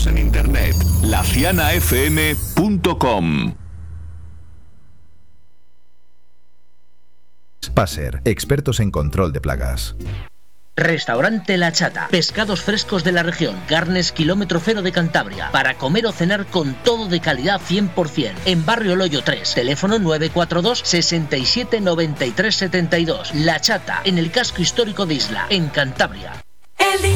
en internet. lacianafm.com. Passer, expertos en control de plagas. Restaurante La Chata. Pescados frescos de la región. Carnes kilómetro cero de Cantabria. Para comer o cenar con todo de calidad 100%. En Barrio Loyo 3. Teléfono 942 67 93 72. La Chata. En el casco histórico de Isla. En Cantabria.